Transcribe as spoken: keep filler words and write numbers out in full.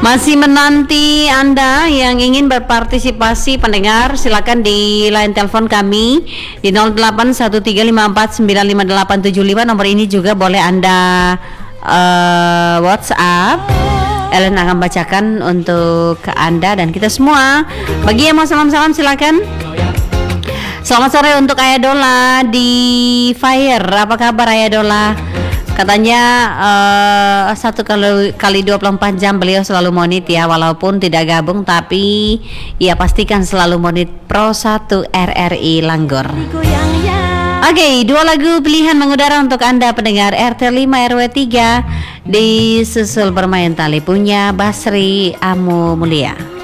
Masih menanti Anda yang ingin berpartisipasi pendengar, silakan di line telepon kami di nol delapan satu tiga lima empat sembilan lima delapan tujuh lima. Nomor ini juga boleh Anda uh, WhatsApp. Ellen akan bacakan untuk ke Anda dan kita semua. Bagi yang mau salam-salam silakan. Selamat sore untuk Ayadola di Fire. Apa kabar Ayadola? Katanya uh, satu kali kali dua puluh empat jam beliau selalu monit ya, walaupun tidak gabung tapi ia pastikan selalu monit Pro satu R R I Langgor. Oke, okay, dua lagu pilihan mengudara untuk Anda pendengar R T lima R W tiga di susul bermain tali punya Basri Amu Mulia.